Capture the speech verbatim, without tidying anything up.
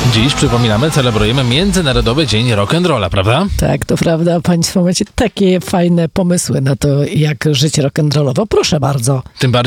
Dziś, przypominamy, celebrujemy Międzynarodowy Dzień Rock'n'Rolla, prawda? Tak, to prawda. Państwo macie takie fajne pomysły na to, jak żyć rock'n'rollowo. Proszę bardzo. Tym bardziej